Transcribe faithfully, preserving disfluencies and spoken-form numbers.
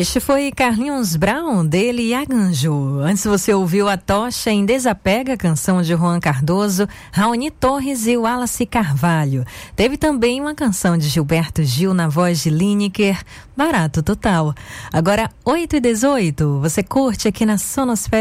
Este foi Carlinhos Brown, dele e Aganju. Antes você ouviu A Tocha em Desapega, canção de Juan Cardoso, Raoni Torres e Wallace Carvalho. Teve também uma canção de Gilberto Gil na voz de Lineker, Barato Total. Agora, oito e dezoito, você curte aqui na Sonosfera